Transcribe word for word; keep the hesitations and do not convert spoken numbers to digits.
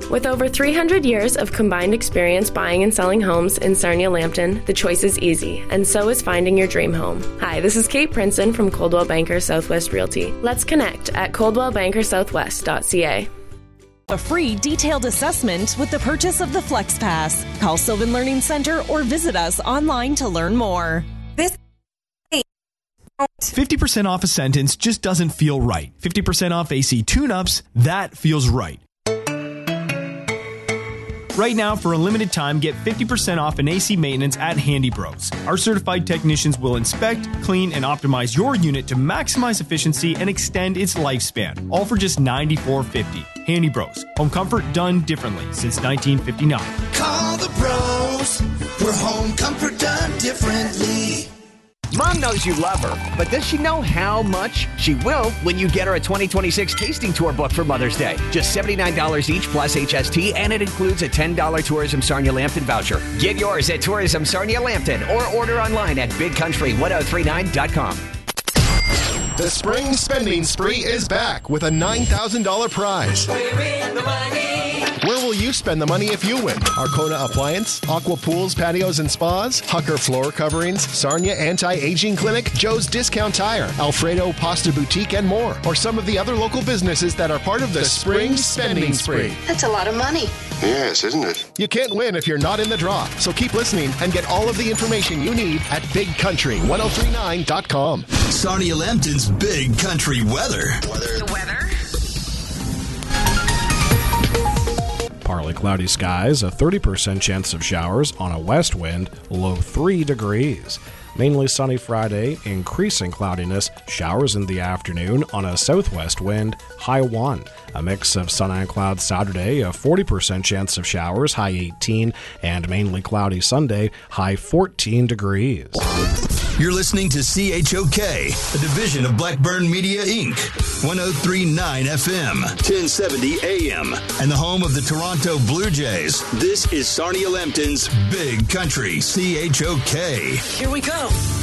With over three hundred years of combined experience buying and selling homes in Sarnia Lambton, the choice is easy, and so is finding your dream home. Hi, this is Kate Princeton from Coldwell Banker Southwest Realty. Let's connect at coldwell banker southwest dot c a. A free detailed assessment with the purchase of the FlexPass. Call Sylvan Learning Center or visit us online to learn more. This fifty percent off a sentence just doesn't feel right. fifty percent off A C tune-ups, that feels right. Right now, for a limited time, get fifty percent off an A C maintenance at Handy Bros. Our certified technicians will inspect, clean, and optimize your unit to maximize efficiency and extend its lifespan, all for just ninety-four fifty. Handy Bros. Home comfort done differently since nineteen fifty-nine. Call the bros. We're home comfort done differently. Mom knows you love her, but does she know how much? She will when you get her a twenty twenty-six tasting tour book for Mother's Day. Just seventy-nine dollars each plus H S T, and it includes a ten dollars Tourism Sarnia Lambton voucher. Get yours at Tourism Sarnia Lambton or order online at big country ten thirty-nine dot com. The spring spending spree is back with a nine thousand dollars prize. We're in the money. Where will you spend the money if you win? Arcona Appliance, Aqua Pools, Patios and Spas, Hucker Floor Coverings, Sarnia Anti-Aging Clinic, Joe's Discount Tire, Alfredo Pasta Boutique, and more. Or some of the other local businesses that are part of the, the spring spending spree. That's a lot of money. Yes, isn't it? You can't win if you're not in the draw. So keep listening and get all of the information you need at big country ten thirty-nine dot com. Sarnia Lambton's Big Country Weather. Weather. The weather. Partly cloudy skies, a thirty percent chance of showers on a west wind, low three degrees. Mainly sunny Friday, increasing cloudiness, showers in the afternoon on a southwest wind, high one. A mix of sun and clouds Saturday, a forty percent chance of showers, high eighteen, and mainly cloudy Sunday, high fourteen degrees. You're listening to C H O K, a division of Blackburn Media, Incorporated, ten thirty-nine F M, ten seventy A M, and the home of the Toronto Blue Jays. This is Sarnia Lambton's Big Country, C H O K. Here we go.